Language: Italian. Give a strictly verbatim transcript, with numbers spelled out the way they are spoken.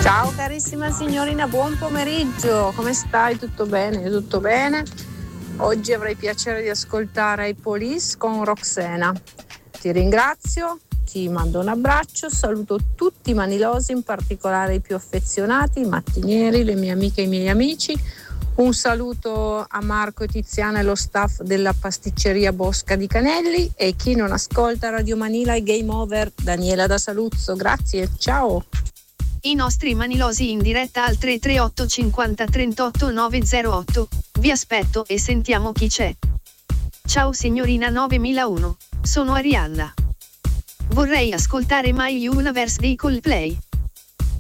Ciao carissima signorina, buon pomeriggio, come stai? Tutto bene? Io tutto bene. Oggi avrei piacere di ascoltare i Police con Roxana. Ti ringrazio, ti mando un abbraccio, saluto tutti i manilosi, in particolare i più affezionati, i mattinieri, le mie amiche e i miei amici. Un saluto a Marco e Tiziana e lo staff della pasticceria Bosca di Canelli, e chi non ascolta Radio Manila è game over. Daniela da Saluzzo, grazie, ciao. I nostri manilosi in diretta al tre tre otto cinquanta trentotto novecentotto. Vi aspetto e sentiamo chi c'è. Ciao signorina novemilauno, sono Arianna. Vorrei ascoltare My Universe dei Coldplay.